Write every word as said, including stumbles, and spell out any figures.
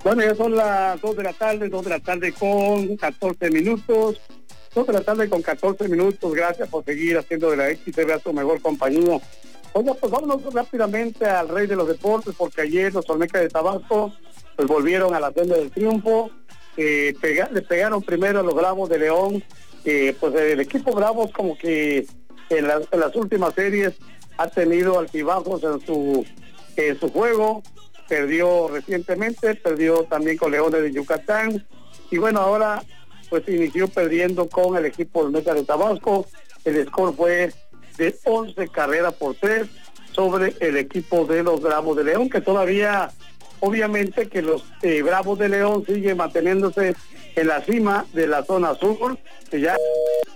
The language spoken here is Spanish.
Bueno, ya son las dos de la tarde, dos de la tarde con catorce minutos. dos de la tarde con catorce minutos. Gracias por seguir haciendo de la X T V a su mejor compañía. Oiga, pues vámonos rápidamente al rey de los deportes, porque ayer los Olmecas de Tabasco pues volvieron a la senda del triunfo. Eh, pega, le pegaron primero a los Bravos de León. Eh, pues el equipo Bravos como que en, la, en las últimas series ha tenido altibajos en su, en su juego. Perdió recientemente, perdió también con Leones de Yucatán. Y bueno, ahora pues inició perdiendo con el equipo Olmeca de Tabasco. El score fue de once carreras por tres sobre el equipo de los Bravos de León, que todavía, obviamente que los eh, Bravos de León siguen manteniéndose en la cima de la zona sur, que ya